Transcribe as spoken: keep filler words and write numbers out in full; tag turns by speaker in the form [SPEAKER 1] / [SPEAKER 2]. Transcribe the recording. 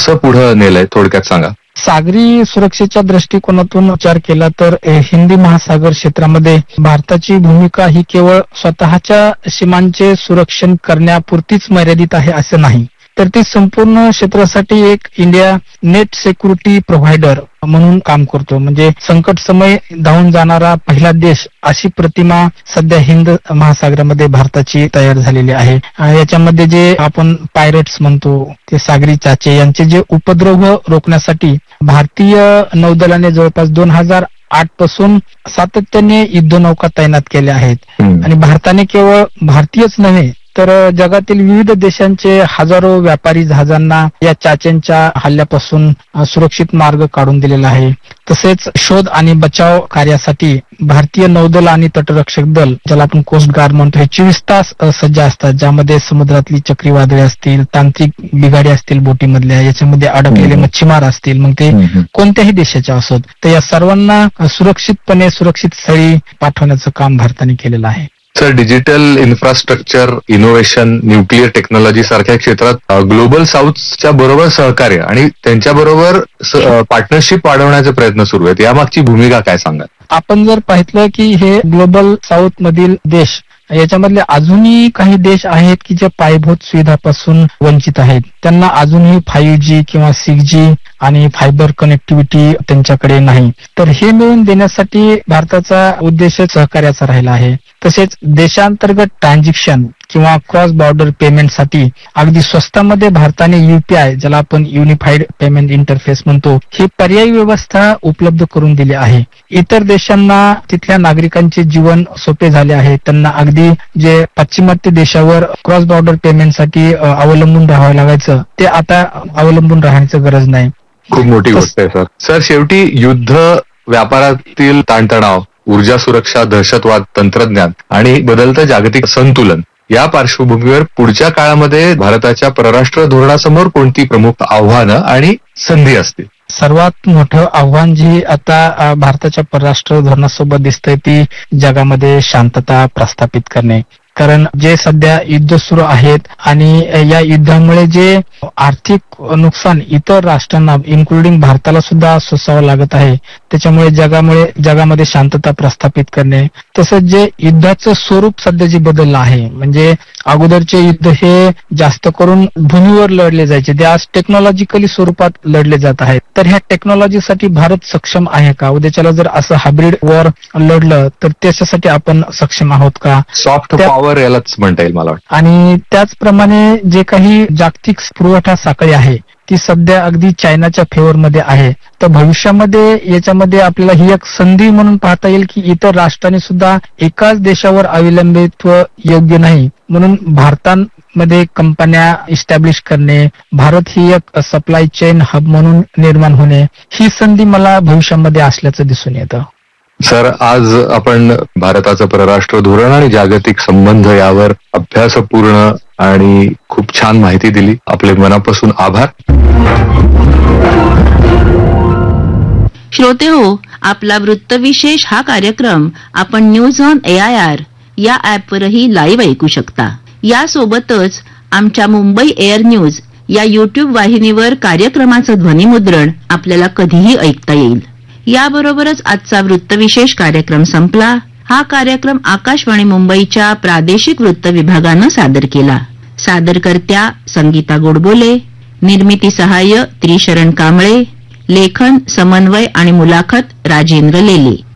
[SPEAKER 1] कसं पुढे नेलंय थोडक्यात सांगा.
[SPEAKER 2] सागरी सुरक्षेच्या दृष्टिकोनातून विचार केला तर हिंदी महासागर क्षेत्रामध्ये भारताची भूमिका ही केवळ स्वतःच्या सीमांचे सुरक्षण करण्यापुरतीच मर्यादित आहे असं नाही, तर ती संपूर्ण क्षेत्रासाठी एक इंडिया नेट सिक्युरिटी प्रोव्हायडर म्हणून काम करतो. म्हणजे संकट समय धावून जाणारा पहिला देश अशी प्रतिमा सध्या हिंद महासागरामध्ये भारताची तयार झालेली आहे. याच्यामध्ये जे आपण पायरेट्स म्हणतो ते सागरी चाचे यांचे जे उपद्रव रोखण्यासाठी भारतीय नौदलाने जवळपास दोन हजार आठ पासून सातत्याने युद्धनौका तैनात केल्या आहेत आणि भारताने केवळ भारतीयच नव्हे तर जगातील विविध देशांचे हजारो व्यापारी जहाजांना या चाच्यांच्या हल्ल्यापासून सुरक्षित मार्ग काढून दिलेला आहे. तसेच शोध आणि बचाव कार्यासाठी भारतीय नौदल आणि तटरक्षक दल, ज्याला आपण कोस्ट गार्ड म्हणतो, हे चोवीस तास सज्ज असतात, ज्यामध्ये समुद्रातली चक्रीवादळे असतील, तांत्रिक बिघाडी असतील बोटीमधल्या, याच्यामध्ये अडकलेले मच्छीमार असतील, मग ते कोणत्याही देशाचे असोत, तर या सर्वांना सुरक्षितपणे सुरक्षित स्थळी पाठवण्याचं काम भारताने केलेलं आहे.
[SPEAKER 1] Sir, digital infrastructure, innovation, nuclear technology सारख्या क्षेत्रात ग्लोबल साऊथच्या बरोबर सहकार्य आणि त्यांच्याबरोबर पार्टनरशिप वाढवण्याचे प्रयत्न सुरू आहेत. यामागची भूमिका काय सांगा.
[SPEAKER 2] आपण जर पाहिलं की हे ग्लोबल साऊथ मधील देश, याच्यामधले अजूनही काही देश आहेत की जे पायाभूत सुविधापासून वंचित आहेत. त्यांना अजूनही फाईव्ह जी किंवा सिक्स जी आणि फायबर कनेक्टिव्हिटी त्यांच्याकडे नाही. तर हे मिळवून देण्यासाठी भारताचा उद्देश सहकार्याचा राहिला आहे. तसेच देशांतर्गत ट्रान्झॅक्शन किंवा क्रॉस बॉर्डर पेमेंटसाठी अगदी स्वस्तामध्ये भारताने युपीआय, ज्याला आपण युनिफाईड पेमेंट इंटरफेस म्हणतो, ही पर्यायी व्यवस्था उपलब्ध करून दिली आहे. इतर देशांना तिथल्या नागरिकांचे जीवन सोपे झाले आहे. त्यांना अगदी जे पाश्चिमात्य देशावर क्रॉस बॉर्डर पेमेंटसाठी अवलंबून राहावं लागायचं, ते आता अवलंबून राहण्याची गरज नाही.
[SPEAKER 1] खूप मोठी गोष्ट आहे सर. सर, शेवटी युद्ध, व्यापारातील ताणतणाव, ऊर्जा सुरक्षा, दहशतवाद, तंत्रज्ञान आणि बदलतं जागतिक संतुलन या पार्श्वभूमीवर पुढच्या काळामध्ये भारताच्या परराष्ट्र धोरणासमोर कोणती प्रमुख आव्हानं आणि संधी असतील?
[SPEAKER 2] सर्वात मोठं आव्हान जे आता भारताच्या परराष्ट्र धोरणासोबत दिसतंय ती जगामध्ये शांतता प्रस्थापित करणे. कारण जे सध्या युद्ध सुरू आहेत आणि या युद्धामुळे जे आर्थिक नुकसान इतर राष्ट्रांना इन्क्लुडिंग भारताला सुद्धा सोसावं लागत आहे, त्याच्यामुळे जगामुळे जगामध्ये शांतता प्रस्थापित करणे. तसंच जे युद्धाचं स्वरूप सध्या जे बदललं आहे, म्हणजे अगोदरचे युद्ध हे जास्त करून भूमीवर लढले जायचे, ते आज टेक्नॉलॉजिकली स्वरूपात लढले जात आहेत. तर ह्या टेक्नॉलॉजीसाठी भारत सक्षम आहे का? उद्याच्याला जर असं हायब्रिड वॉर लढलं तर त्याच्यासाठी आपण सक्षम आहोत का?
[SPEAKER 1] सॉफ्ट पॉवर यालाच म्हणता येईल मला वाटतं.
[SPEAKER 2] आणि त्याचप्रमाणे जे काही जागतिक पुरवठा साखळी आहे ती सध्या अगदी चायनाच्या फेवरमध्ये आहे. तर भविष्यामध्ये याच्यामध्ये आपल्याला ही एक संधी म्हणून पाहता येईल की इतर राष्ट्रांनी सुद्धा एकाच देशावर अवलंबित्व योग्य नाही, म्हणून भारतामध्ये कंपन्या इस्टॅब्लिश करणे, भारत ही एक सप्लाय चेन हब म्हणून निर्माण होणे, ही संधी मला भविष्यामध्ये असल्याचं दिसून येतं.
[SPEAKER 1] सर, आज आपण भारताचं परराष्ट्र धोरण आणि जागतिक संबंध यावर अभ्यासपूर्ण आणि खूप छान माहिती दिली. आपले मनापासून आभार.
[SPEAKER 3] श्रोते हो, आपला वृत्तविशेष हा कार्यक्रम आपण news on A I R या ऍपवरही लाईव्ह ऐकू शकता. यासोबतच आमच्या मुंबई एअर न्यूज या युट्यूब वाहिनीवर कार्यक्रमाचं ध्वनिमुद्रण आपल्याला कधीही ऐकता येईल. याबरोबरच आजचा वृत्तविशेष कार्यक्रम संपला. हा कार्यक्रम आकाशवाणी मुंबईच्या प्रादेशिक वृत्त विभागानं सादर केला. सादरकर्त्या संगीता गोडबोले, निर्मिती सहाय्य त्रिशरण कांबळे, लेखन, समन्वय आणि मुलाखत राजेंद्र लेले.